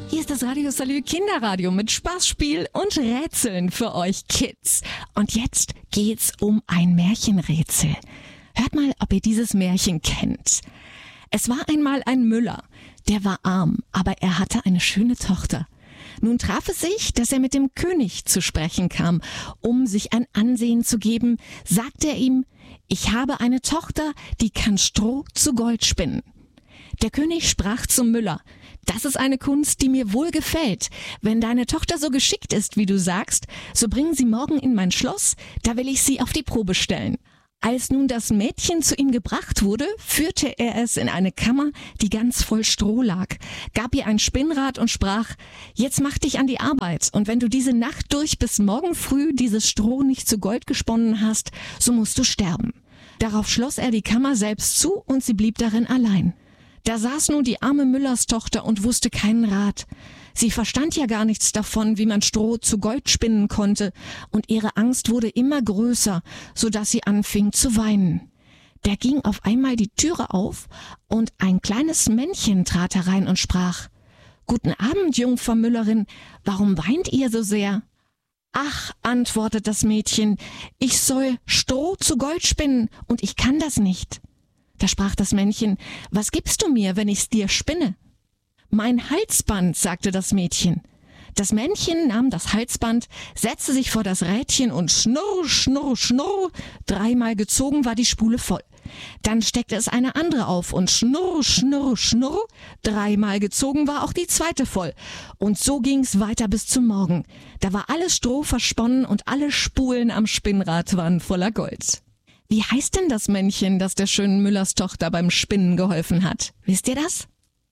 Hier ist das Radio Salü Kinderradio mit Spaß, Spiel und Rätseln für euch Kids. Und jetzt geht's um ein Märchenrätsel. Hört mal, ob ihr dieses Märchen kennt. Es war einmal ein Müller, der war arm, aber er hatte eine schöne Tochter. Nun traf es sich, dass er mit dem König zu sprechen kam. Um sich ein Ansehen zu geben, sagte er ihm: Ich habe eine Tochter, die kann Stroh zu Gold spinnen. Der König sprach zum Müller: Das ist eine Kunst, die mir wohl gefällt. Wenn deine Tochter so geschickt ist, wie du sagst, so bring sie morgen in mein Schloss, da will ich sie auf die Probe stellen. Als nun das Mädchen zu ihm gebracht wurde, führte er es in eine Kammer, die ganz voll Stroh lag, gab ihr ein Spinnrad und sprach: Jetzt mach dich an die Arbeit, und wenn du diese Nacht durch bis morgen früh dieses Stroh nicht zu Gold gesponnen hast, so musst du sterben. Darauf schloss er die Kammer selbst zu, und sie blieb darin allein. Da saß nun die arme Müllerstochter und wusste keinen Rat. Sie verstand ja gar nichts davon, wie man Stroh zu Gold spinnen konnte, und ihre Angst wurde immer größer, so dass sie anfing zu weinen. Da ging auf einmal die Türe auf, und ein kleines Männchen trat herein und sprach: Guten Abend, Jungfer Müllerin, warum weint ihr so sehr? Ach, antwortet das Mädchen, ich soll Stroh zu Gold spinnen, und ich kann das nicht. Da sprach das Männchen: Was gibst du mir, wenn ich's dir spinne? Mein Halsband, sagte das Mädchen. Das Männchen nahm das Halsband, setzte sich vor das Rädchen und schnurr, schnurr, schnurr, 3-mal gezogen war die Spule voll. Dann steckte es eine andere auf und schnurr, schnurr, schnurr, 3-mal gezogen war auch die zweite voll. Und so ging's weiter bis zum Morgen. Da war alles Stroh versponnen und alle Spulen am Spinnrad waren voller Gold. Wie heißt denn das Männchen, das der schönen Müllerstochter beim Spinnen geholfen hat? Wisst ihr das?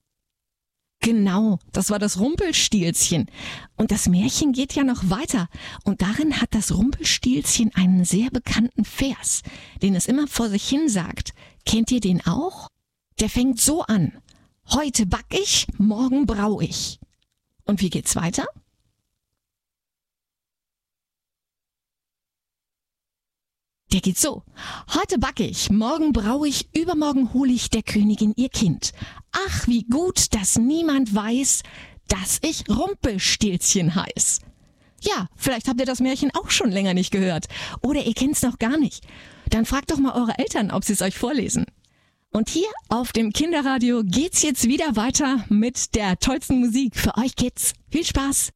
Genau, das war das Rumpelstilzchen. Und das Märchen geht ja noch weiter. Und darin hat das Rumpelstilzchen einen sehr bekannten Vers, den es immer vor sich hin sagt. Kennt ihr den auch? Der fängt so an: Heute back ich, morgen brau ich. Und wie geht's weiter? Der geht so: Heute backe ich, morgen brau ich, übermorgen hol ich der Königin ihr Kind. Ach, wie gut, dass niemand weiß, dass ich Rumpelstilzchen heiß. Ja, vielleicht habt ihr das Märchen auch schon länger nicht gehört. Oder ihr kennt's noch gar nicht. Dann fragt doch mal eure Eltern, ob sie es euch vorlesen. Und hier auf dem Kinderradio geht's jetzt wieder weiter mit der tollsten Musik für euch Kids. Viel Spaß!